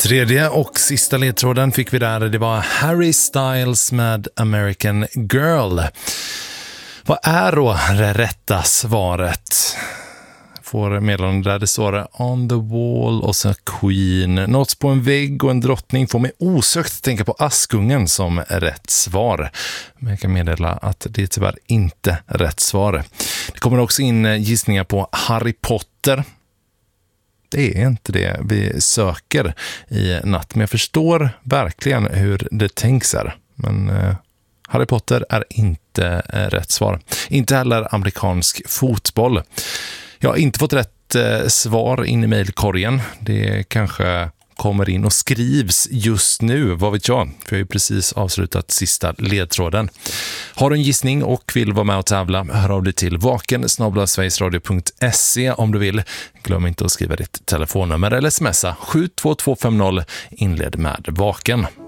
Tredje och sista ledtråden fick vi där. Det var Harry Styles med American Girl. Vad är då det rätta svaret? Får meddelande där det står On the Wall och så Queen. Något på en vägg och en drottning får mig osökt tänka på Askungen som rätt svar. Men jag kan meddela att det är tyvärr inte rätt svar. Det kommer också in gissningar på Harry Potter. Det är inte det vi söker i natt. Men jag förstår verkligen hur det tänks här. Men Harry Potter är inte rätt svar. Inte heller amerikansk fotboll. Jag har inte fått rätt svar in i mejlkorgen. Det kanske kommer in och skrivs just nu, vad vet jag. För jag har ju precis avslutat sista ledtråden. Har du en gissning och vill vara med och tävla, hör av dig till vaken@sverigesradio.se om du vill. Glöm inte att skriva ditt telefonnummer eller smsa 72250, inled med vaken.